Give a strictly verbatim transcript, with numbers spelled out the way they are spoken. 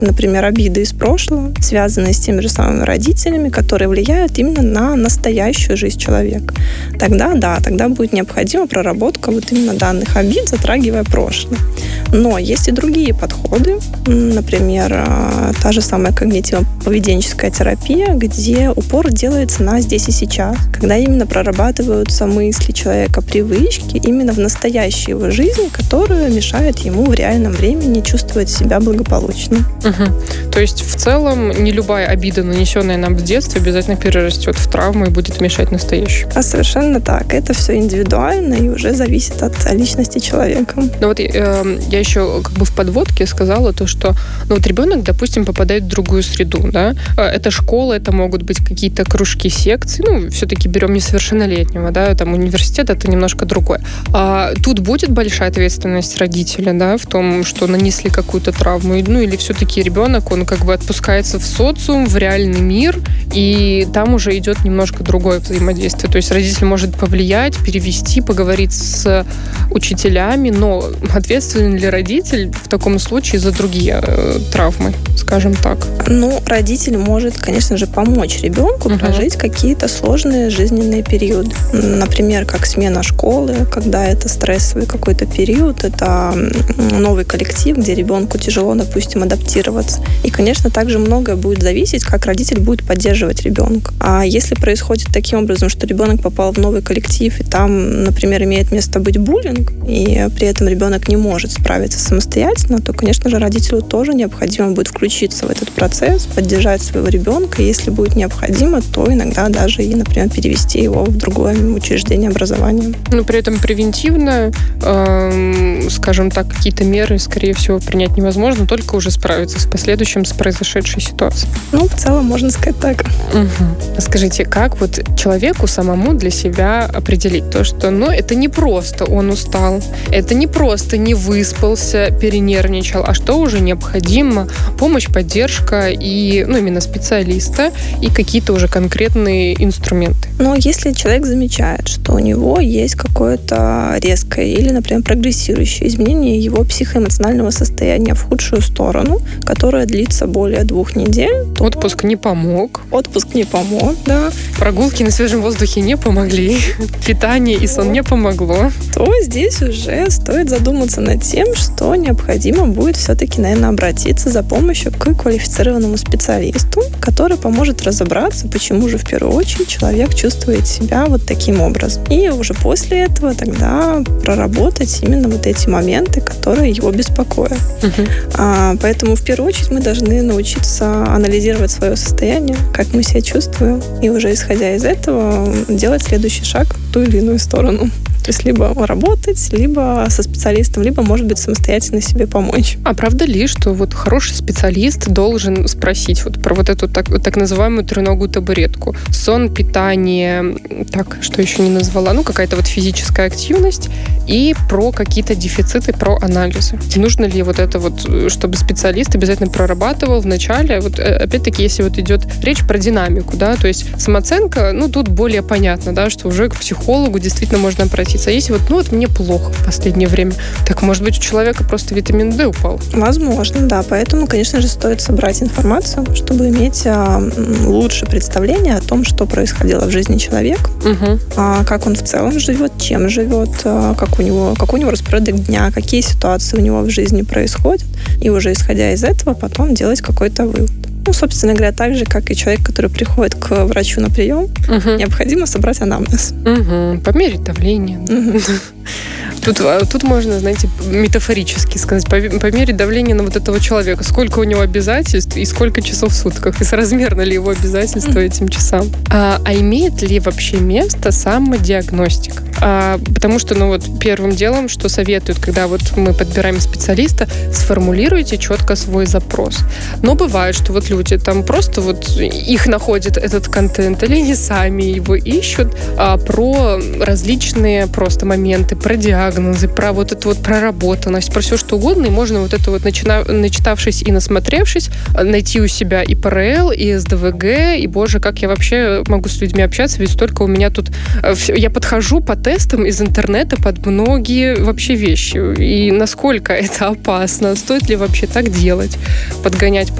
например, обиды из прошлого, связанные с теми же самыми родителями, которые влияют именно на настоящую жизнь человека. Тогда, да, тогда будет необходима проработка вот именно данных обид, затрагивая прошлое. Но есть и другие подходы, например, та же самая когнитивно-поведенческая терапия, где упор делается на здесь и сейчас, когда именно прорабатываются мысли человека, привычки именно в настоящей его жизни, которая мешает ему в реальном времени чувствовать себя благополучно. Угу. То есть в целом не любая обида, нанесенная нам в детстве, обязательно перерастет в травму и будет мешать настоящему. А совершенно так. Это все индивидуально и уже зависит от личности человека. Ну вот э, я еще как бы в подводке сказала то, что ну вот ребенок, допустим, попадает в другую среду, да, это школа, это могут быть какие-то кружки, секции, ну все-таки берем несовершеннолетнего, да, там университет, это немножко другое. А тут будет большая ответственность родителя, да, в том, что нанесли какую-то травму, ну или все-таки ребенок, он как бы отпускается в социум, в реальный мир, и там уже идет немножко другое взаимодействие. То есть родитель может повлиять, перевести, поговорить с учителями, но ответственен ли родитель в таком случае за другие э, травмы, скажем так? Ну, родитель может, конечно же, помочь ребенку uh-huh. прожить какие-то сложные жизненные периоды. Например, как смена школы, когда это стрессовый какой-то период, это новый коллектив, где ребенку тяжело, допустим, адаптироваться. И, конечно, также многое будет зависеть, как родитель будет поддерживать ребенка. А если происходит таким образом, что ребенок попал в новый коллектив, и там, например, имеет место быть буллинг, и при этом ребенок не может справиться самостоятельно, то, конечно же, родителю тоже необходимо будет включиться в этот процесс, поддержать своего ребенка, и если будет необходимо, то иногда даже и, например, перевести его в другое учреждение образования. Но при этом превентивно, э, скажем так, какие-то меры, скорее всего, принять невозможно, только уже справиться с последующим, с произошедшей ситуацией. Ну, в целом, можно сказать так. Угу. Скажите, как вот человеку самому для себя определить то, что, ну, это не просто он устал, это не просто не выспался, перенервничал, а что уже необходимо? Помощь, поддержка и, ну, именно специалиста и какие-то уже конкретные инструменты. Но если человек замечает, что у него есть какое-то резкое или, например, прогрессирующее изменение его психоэмоционального состояния в худшую сторону, которое длится более двух недель, то... Отпуск не помог. Отпуск не помог, да. Прогулки на свежем воздухе не помогли. Питание и сон не помогло. То здесь уже стоит задуматься над тем, что необходимо будет все-таки, наверное, обратиться за помощью к квалифицированному специалисту, который поможет разобраться, почему же в первую очередь человек чувствует себя вот таким образом. И уже после этого тогда проработать именно вот эти моменты, которые его беспокоят. Угу. А, поэтому в первую очередь мы должны научиться анализировать свое состояние, как мы себя чувствуем, и уже исходя из этого делать следующий шаг в ту или иную сторону. То есть либо работать, либо со специалистом, либо, может быть, самостоятельно себе помочь. А правда ли, что вот хороший специалист должен спросить вот про вот эту так, так называемую треногую табуретку? Сон, питание, так, что еще не назвала, ну, какая-то вот физическая активность и про какие-то дефициты, про анализы. Нужно ли вот это вот, чтобы специалист обязательно прорабатывал в начале? Вот опять-таки, если вот идет речь про динамику, да, то есть самооценка, ну, тут более понятно, да, что уже к психологу действительно можно обратиться. А если вот, ну вот мне плохо в последнее время, так, может быть, у человека просто витамин D упал? Возможно, да. Поэтому, конечно же, стоит собрать информацию, чтобы иметь а, лучшее представление о том, что происходило в жизни человека, угу. а, как он в целом живет, чем живет, а, как у него, какой у него распорядок дня, какие ситуации у него в жизни происходят. И уже исходя из этого потом делать какой-то вывод. Ну, собственно говоря, так же, как и человек, который приходит к врачу на прием, угу. необходимо собрать анамнез. Угу. Померить давление. Угу. Тут, тут можно, знаете, метафорически сказать, померить давление на вот этого человека. Сколько у него обязательств и сколько часов в сутках. И соразмерно ли его обязательства mm-hmm. этим часам. А, а имеет ли вообще место самодиагностика? А, потому что, ну вот, первым делом, что советуют, когда вот мы подбираем специалиста, сформулируйте четко свой запрос. Но бывает, что вот люди там просто вот их находят этот контент, или они сами его ищут, а, про различные просто моменты, про диагноз, диагнозы, про вот эту вот проработанность, про все что угодно, и можно вот это вот, начина... начитавшись и насмотревшись, найти у себя и ПРЛ, и СДВГ, и, боже, как я вообще могу с людьми общаться, ведь столько у меня тут... Я подхожу по тестам из интернета под многие вообще вещи, и насколько это опасно, стоит ли вообще так делать, подгонять